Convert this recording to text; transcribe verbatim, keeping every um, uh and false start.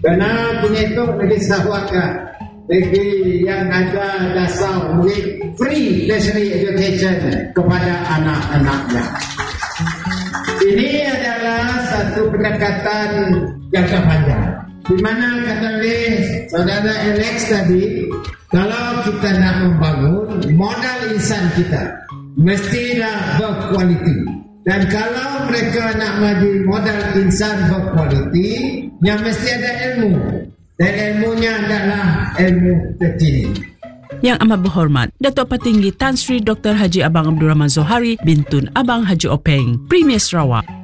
Kerana penyetuk lagi sahwaka, lagi yang ada dasar murid free tertiary education kepada anak-anaknya. Ini adalah satu pendekatan jangka panjang. Di mana kata oleh saudara Alex tadi, kalau kita nak membangun modal insan kita, mestilah berkualiti. Dan kalau mereka nak maju modal insan berkualiti, yang mesti ada ilmu. Dan ilmunya adalah ilmu terkini. Yang amat berhormat, Datuk Petinggi Tan Sri Doktor Haji Abang Abdul Rahman Zohari Bintun Abang Haji Openg, Premier Sarawak.